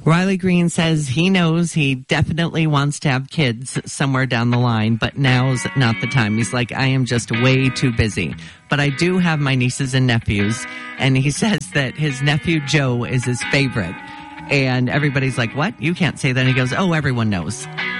Riley Green says he knows he definitely wants to have kids somewhere down the line, but now's not the time. He's like, I am just way too busy. But I do have my nieces and nephews, and he says that his nephew Joe is his favorite. And everybody's like, what? You can't say that. And he goes, oh, everyone knows.